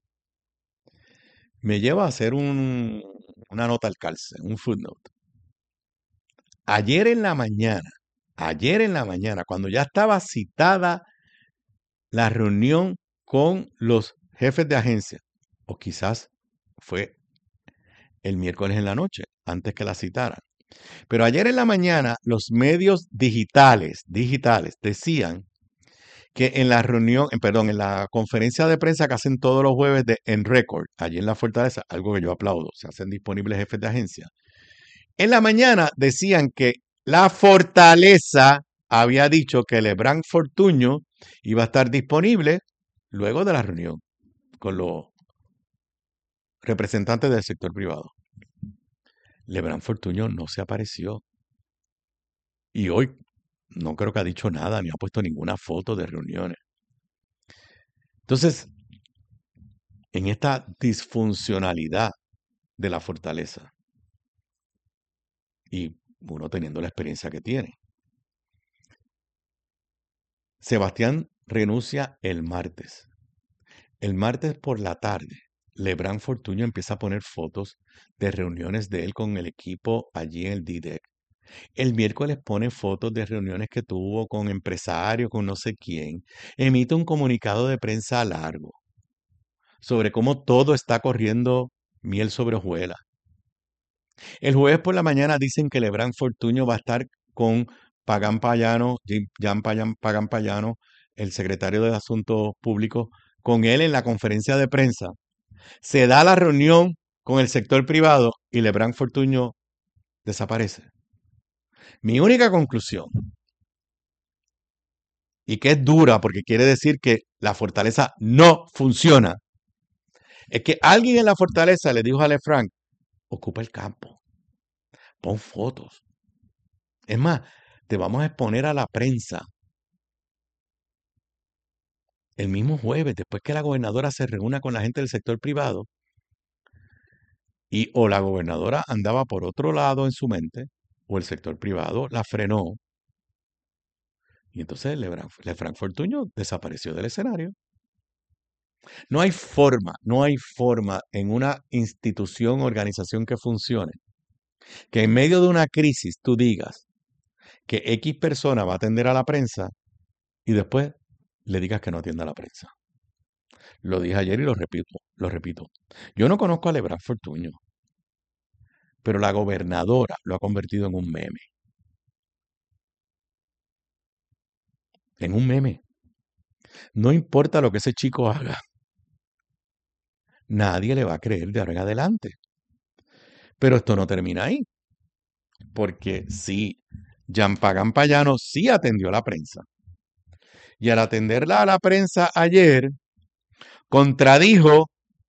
me lleva a hacer una nota al calce, un footnote. Ayer en la mañana, cuando ya estaba citada la reunión con los jefes de agencia, o quizás fue el miércoles en la noche, antes que la citaran. Pero ayer en la mañana los medios digitales decían que en la reunión, perdón, en la conferencia de prensa que hacen todos los jueves en Record, allí en la Fortaleza, algo que yo aplaudo, se hacen disponibles jefes de agencia. En la mañana decían que la Fortaleza había dicho que Lebrán Fortuño iba a estar disponible luego de la reunión con los representantes del sector privado. Lebrán Fortuño no se apareció. Y hoy no creo que ha dicho nada, ni ha puesto ninguna foto de reuniones. Entonces, en esta disfuncionalidad de la Fortaleza, y uno teniendo la experiencia que tiene, Sebastián renuncia el martes. El martes por la tarde, Lebrán Fortuño empieza a poner fotos de reuniones de él con el equipo allí en el DDEC. El miércoles pone fotos de reuniones que tuvo con empresarios, con no sé quién. Emite un comunicado de prensa largo sobre cómo todo está corriendo miel sobre hojuelas. El jueves por la mañana dicen que Lebrán Fortuño va a estar con Pagan Payano, Pagan Payano, el secretario de Asuntos Públicos, con él en la conferencia de prensa. Se da la reunión con el sector privado y Lebrán Fortuño desaparece. Mi única conclusión, y que es dura porque quiere decir que la Fortaleza no funciona, es que alguien en la Fortaleza le dijo a Lefranc, ocupa el campo, pon fotos. Es más, te vamos a exponer a la prensa el mismo jueves, después que la gobernadora se reúna con la gente del sector privado, y o la gobernadora andaba por otro lado en su mente, o el sector privado la frenó, y entonces Lefranc Fortuño desapareció del escenario. No hay forma en una institución, organización que funcione, que en medio de una crisis tú digas que X persona va a atender a la prensa y después le digas que no atienda a la prensa. Lo dije ayer y lo repito. Yo no conozco a Lebrán Fortuño, pero la gobernadora lo ha convertido en un meme. En un meme. No importa lo que ese chico haga, nadie le va a creer de ahora en adelante. Pero esto no termina ahí, porque sí, Jean Pagan Payano sí atendió a la prensa. Y al atenderla a la prensa ayer, contradijo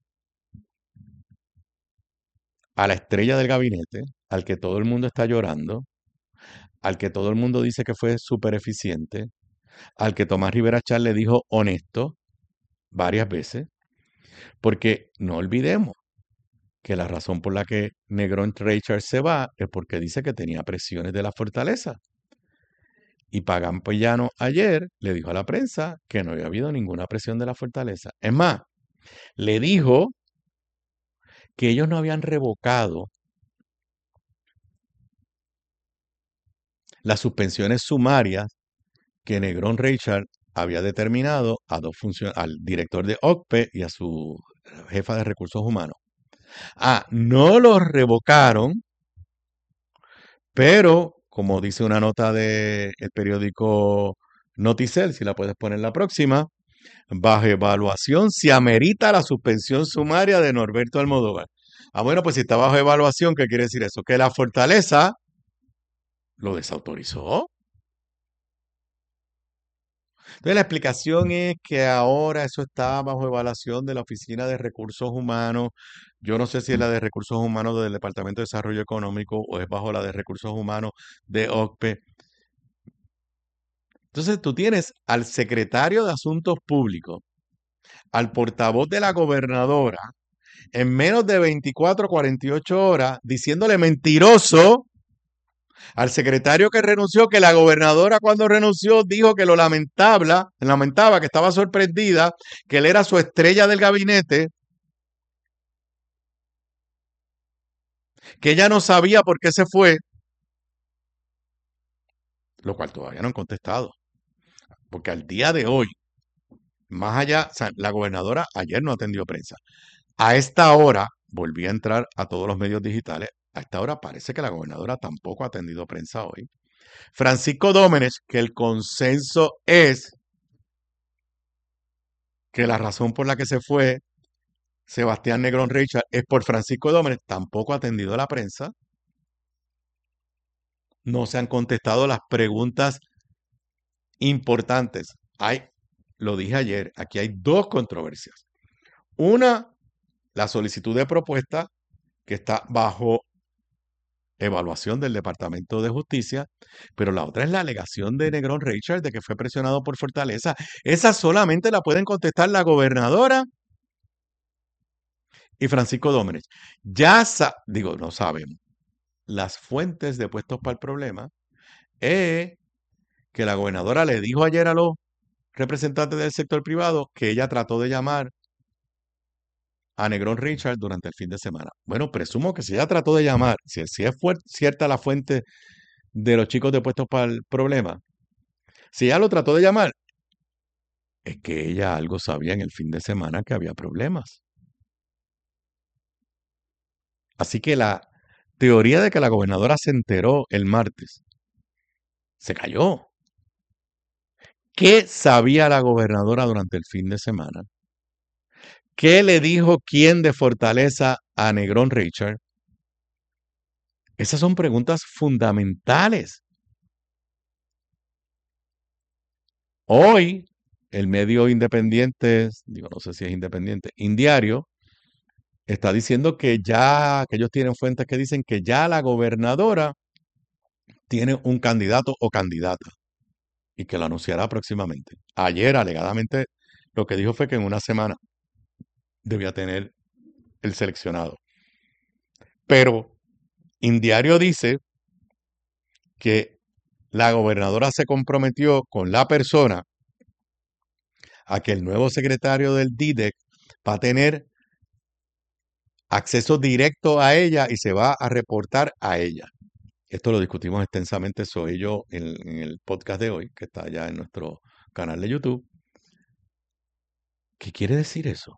a la estrella del gabinete, al que todo el mundo está llorando, al que todo el mundo dice que fue súper eficiente, al que Tomás Rivera Char le dijo honesto varias veces, porque no olvidemos que la razón por la que Negrón Reichard se va es porque dice que tenía presiones de la Fortaleza. Y Pagan Payano ayer le dijo a la prensa que no había habido ninguna presión de la Fortaleza. Es más, le dijo que ellos no habían revocado las suspensiones sumarias que Negrón Reichard había determinado a al director de OCPE y a su jefa de recursos humanos. No los revocaron, pero, como dice una nota del periódico Noticel, si la puedes poner la próxima, bajo evaluación se amerita la suspensión sumaria de Norberto Almodóvar. Bueno, pues si está bajo evaluación, ¿qué quiere decir eso? Que la Fortaleza lo desautorizó. Entonces la explicación es que ahora eso está bajo evaluación de la Oficina de Recursos Humanos. Yo no sé si es la de Recursos Humanos del Departamento de Desarrollo Económico o es bajo la de Recursos Humanos de OCPE. Entonces tú tienes al secretario de Asuntos Públicos, al portavoz de la gobernadora, en menos de 24 48 horas, diciéndole mentiroso al secretario que renunció, que la gobernadora cuando renunció dijo que lo lamentaba, que estaba sorprendida, que él era su estrella del gabinete, que ella no sabía por qué se fue, lo cual todavía no han contestado. Porque al día de hoy, más allá, o sea, la gobernadora ayer no atendió prensa. A esta hora, volví a entrar a todos los medios digitales, a esta hora parece que la gobernadora tampoco ha atendido prensa hoy. Francisco Dómenes, que el consenso es que la razón por la que se fue Sebastián Negrón Richard es por Francisco Dómenes, tampoco ha atendido a la prensa. No se han contestado las preguntas importantes. Lo dije ayer, aquí hay dos controversias. Una, la solicitud de propuesta que está bajo evaluación del Departamento de Justicia, pero la otra es la alegación de Negrón Richard de que fue presionado por Fortaleza. Esa solamente la pueden contestar la gobernadora y Francisco Dómenes. No sabemos. Las fuentes de Puestos para el Problema es que la gobernadora le dijo ayer a los representantes del sector privado que ella trató de llamar a Negrón Richard durante el fin de semana. Bueno, presumo que si ella trató de llamar, si es cierta la fuente de los chicos de Puestos para el Problema, si ella lo trató de llamar, es que ella algo sabía en el fin de semana que había problemas. Así que la teoría de que la gobernadora se enteró el martes se cayó. ¿Qué sabía la gobernadora durante el fin de semana? ¿Qué le dijo quién de Fortaleza a Negrón Richard? Esas son preguntas fundamentales. Hoy, el medio independiente, no sé si es independiente, Indiario, está diciendo que ellos tienen fuentes que dicen que ya la gobernadora tiene un candidato o candidata y que lo anunciará próximamente. Ayer, alegadamente, lo que dijo fue que en una semana debía tener el seleccionado. Pero Indiario dice que la gobernadora se comprometió con la persona a que el nuevo secretario del DIDEC va a tener acceso directo a ella y se va a reportar a ella. Esto lo discutimos extensamente sobre ello en el podcast de hoy, que está ya en nuestro canal de YouTube. ¿Qué quiere decir eso?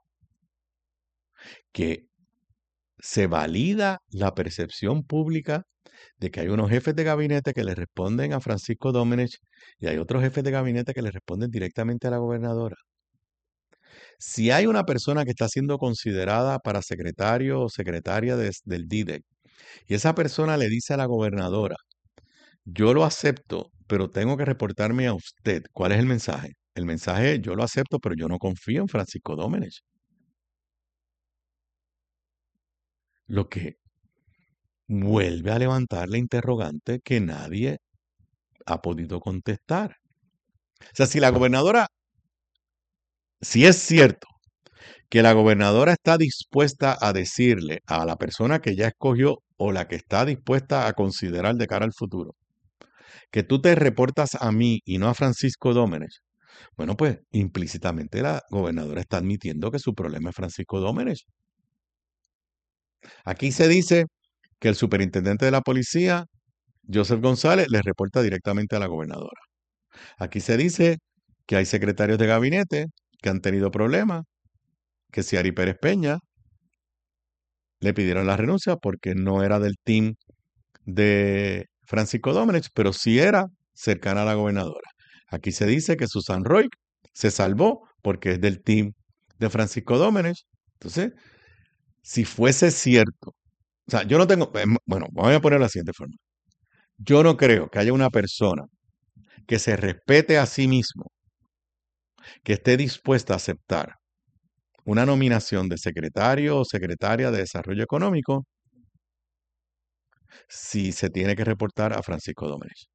Que se valida la percepción pública de que hay unos jefes de gabinete que le responden a Francisco Dómenech y hay otros jefes de gabinete que le responden directamente a la gobernadora. Si hay una persona que está siendo considerada para secretario o secretaria del DIDEC y esa persona le dice a la gobernadora, yo lo acepto, pero tengo que reportarme a usted. ¿Cuál es el mensaje? El mensaje es, yo lo acepto, pero yo no confío en Francisco Dómenech. Lo que vuelve a levantar la interrogante que nadie ha podido contestar. O sea, si es cierto que la gobernadora está dispuesta a decirle a la persona que ya escogió o la que está dispuesta a considerar de cara al futuro, que tú te reportas a mí y no a Francisco Dómenech, bueno, pues implícitamente la gobernadora está admitiendo que su problema es Francisco Dómenech. Aquí se dice que el superintendente de la policía, Joseph González, le reporta directamente a la gobernadora. Aquí se dice que hay secretarios de gabinete que han tenido problemas, que si Ari Pérez Peña le pidieron la renuncia porque no era del team de Francisco Dómenech, pero sí era cercana a la gobernadora. Aquí se dice que Susan Roy se salvó porque es del team de Francisco Dómenech. Entonces, si fuese cierto, o sea, yo no tengo, bueno, voy a poner la siguiente forma. Yo no creo que haya una persona que se respete a sí mismo, que esté dispuesta a aceptar una nominación de secretario o secretaria de Desarrollo Económico si se tiene que reportar a Francisco Dómenech.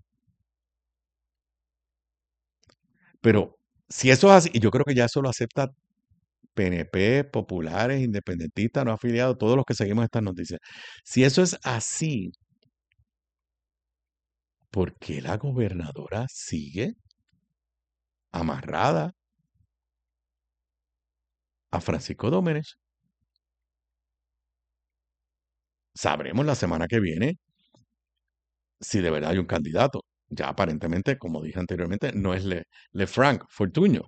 Pero si eso es así, y yo creo que ya eso lo acepta PNP, populares, independentistas, no afiliados, todos los que seguimos estas noticias. Si eso es así, ¿por qué la gobernadora sigue amarrada a Francisco Dómenech? Sabremos la semana que viene si de verdad hay un candidato. Ya aparentemente, como dije anteriormente, no es Lefranc Fortuño.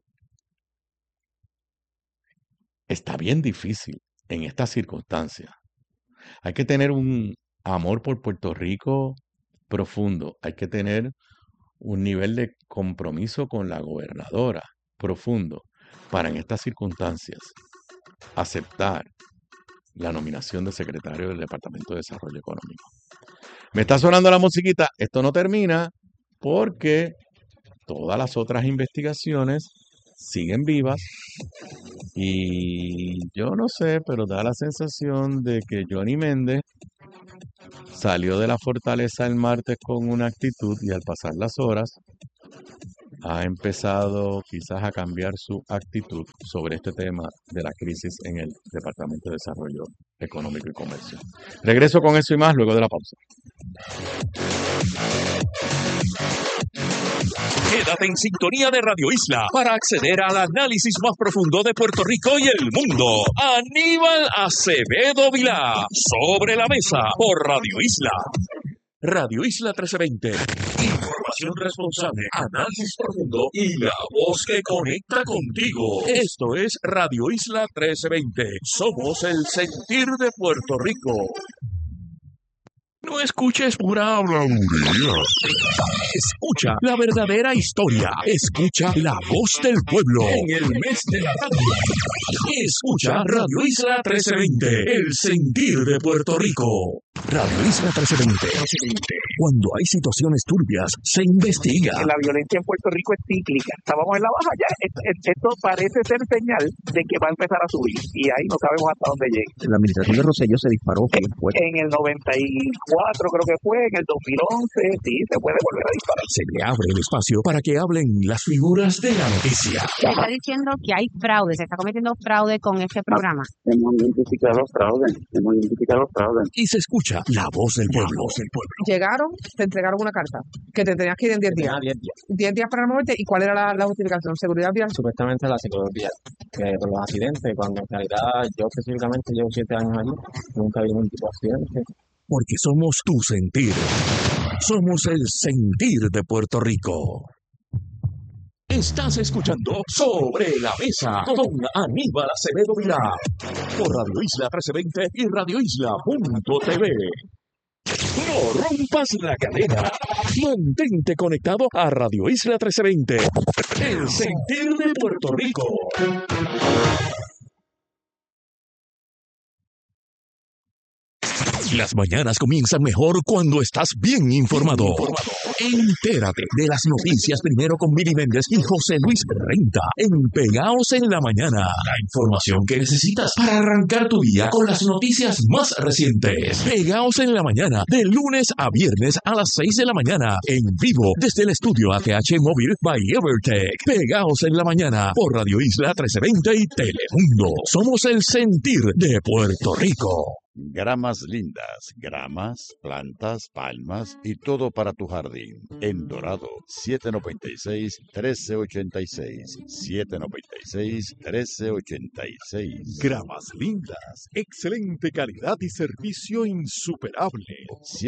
Está bien difícil en estas circunstancias. Hay que tener un amor por Puerto Rico profundo. Hay que tener un nivel de compromiso con la gobernadora profundo para en estas circunstancias aceptar la nominación de secretario del Departamento de Desarrollo Económico. Me está sonando la musiquita. Esto no termina porque todas las otras investigaciones siguen vivas y yo no sé, pero da la sensación de que Johnny Méndez salió de la fortaleza el martes con una actitud y al pasar las horas ha empezado quizás a cambiar su actitud sobre este tema de la crisis en el Departamento de Desarrollo Económico y Comercio. Regreso con eso y más luego de la pausa. Quédate en sintonía de Radio Isla para acceder al análisis más profundo de Puerto Rico y el mundo. Aníbal Acevedo Vilá, sobre la mesa por Radio Isla. Radio Isla 1320. Información responsable, análisis profundo y la voz que conecta contigo. Esto es Radio Isla 1320. Somos el sentir de Puerto Rico. No escuches pura habladuría. Escucha la verdadera historia. Escucha la voz del pueblo en el mes de la radio. Escucha Radio Isla 1320, el sentir de Puerto Rico. Radio Isla 1320. Cuando hay situaciones turbias, se investiga. La violencia en Puerto Rico es cíclica. Estábamos en la baja ya. Esto parece ser señal de que va a empezar a subir. Y ahí no sabemos hasta dónde llegue. La administración de Rosselló se disparó. En el 94 creo que fue, en el 2011, sí, se puede volver a disparar. Se le abre el espacio para que hablen las figuras de la noticia. Se está diciendo que hay fraude, se está cometiendo fraude con este programa. Hemos identificado fraudes. Y se escucha la voz del pueblo. Llegaron, te entregaron una carta que te tenías que ir en 10 días. 10 días para moverte. ¿Y cuál era la justificación? ¿Seguridad vial? Supuestamente la seguridad vial. Por los accidentes, cuando en realidad yo específicamente llevo 7 años allí, nunca vi ningún tipo de accidente. Porque somos tu sentir. Somos el sentir de Puerto Rico. Estás escuchando Sobre la Mesa con Aníbal Acevedo Vilá por Radio Isla 1320 y radioisla.tv. No rompas la cadena. Mantente conectado a Radio Isla 1320, el sentir de Puerto Rico. Las mañanas comienzan mejor cuando estás bien informado. Entérate de las noticias primero con Mili Méndez y José Luis Renta en Pegaos en la Mañana. La información que necesitas para arrancar tu día con las noticias más recientes. Pegaos en la Mañana, de lunes a viernes a las 6 de la mañana, en vivo desde el estudio ATH Móvil by Evertech. Pegaos en la Mañana por Radio Isla 1320 y Telemundo. Somos el sentir de Puerto Rico. Gramas lindas, gramas, plantas, palmas y todo para tu jardín. En Dorado, 796-1386. 796-1386. Gramas lindas, excelente calidad y servicio insuperable.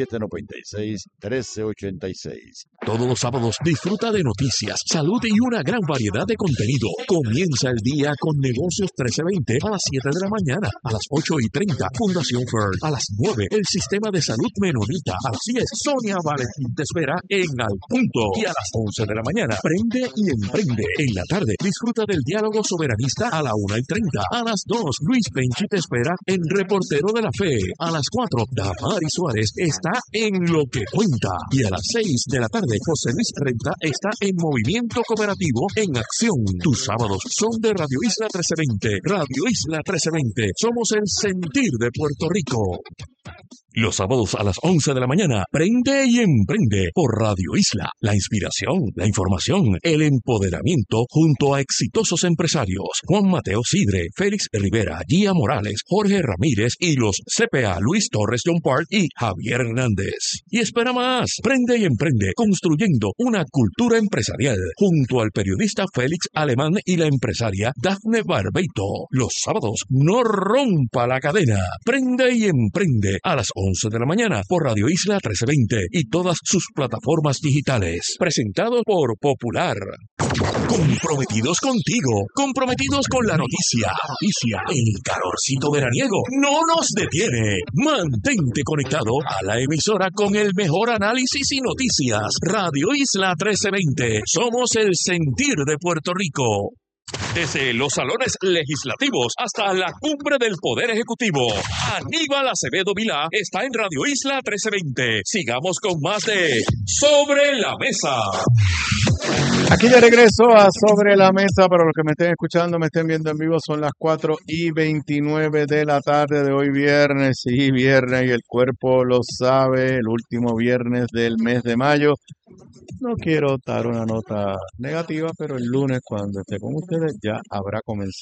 796-1386. Todos los sábados disfruta de noticias, salud y una gran variedad de contenido. Comienza el día con Negocios 1320 a las 7 de la mañana, a las 8:30, Fundación Ferd, a las 9, el Sistema de Salud Menonita, a las 10, Sonia Valentín te espera en Al Punto, y a las 11 de la mañana, Prende y Emprende. En la tarde, disfruta del diálogo soberanista a la 1:30, a las 2, Luis Penchi te espera en Reportero de la Fe, a las 4, Damari Suárez está en Lo que Cuenta, y a las 6 de la tarde, José Luis Renta está en Movimiento Cooperativo en Acción. Tus sábados son de Radio Isla 1320. Radio Isla 1320. Somos el sentir de Puerto Rico. Los sábados a las 11 de la mañana, Prende y Emprende por Radio Isla. La inspiración, la información, el empoderamiento junto a exitosos empresarios. Juan Mateo Sidre, Félix Rivera, Gia Morales, Jorge Ramírez y los CPA Luis Torres John Park y Javier Hernández. Y espera más, Prende y Emprende, construyendo una cultura empresarial junto al periodista Félix Alemán y la empresaria Dafne Barbeito. Los sábados, no rompa la cadena. Prende y Emprende a las 11 de la mañana por Radio Isla 1320 y todas sus plataformas digitales. Presentado por Popular. Comprometidos contigo, comprometidos con la noticia. El calorcito veraniego no nos detiene. Mantente conectado a la emisora con el mejor análisis y noticias. Radio Isla 1320. Somos el sentir de Puerto Rico. Desde los salones legislativos hasta la cumbre del Poder Ejecutivo, Aníbal Acevedo Vilá está en Radio Isla 1320. Sigamos con más de Sobre la Mesa. Aquí de regreso a Sobre la Mesa. Para los que me estén escuchando, me estén viendo en vivo, son las 4:29 de la tarde de hoy viernes. Sí, viernes, y el cuerpo lo sabe, el último viernes del mes de mayo. No quiero dar una nota negativa, pero el lunes, cuando esté con ustedes, ya habrá comenzado